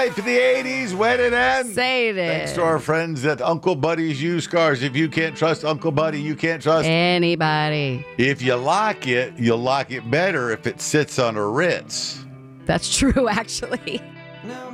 For the 80s, when it ends. Say it. Thanks to our friends at Uncle Buddy's Used Cars. If you can't trust Uncle Buddy, you can't trust Anybody. If you lock it, you'll lock it better if it sits on a Ritz. That's true, actually.